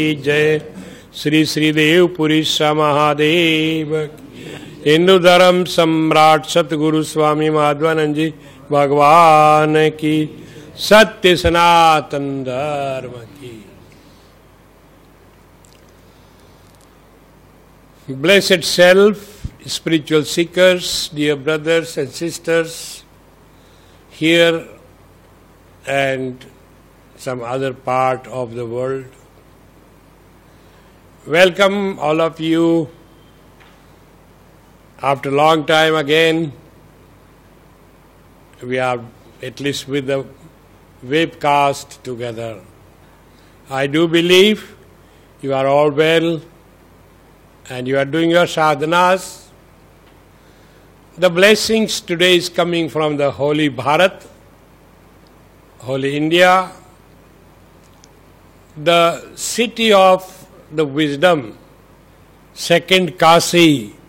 जय श्री श्रीदेवपुरी महादेव। हिंदू धर्म सम्राट सतगुरु स्वामी माधवानंद जी भगवान की, सत्य सनातन धर्म की। Blessed self, spiritual seekers, dear brothers and sisters here and some other part of the world. Welcome all of you after a long time again. We are at least with the webcast together. I do believe you are all well and you are doing your sadhanas. The blessings today is coming from the holy Bharat, holy India, the city of the wisdom, second Kasi,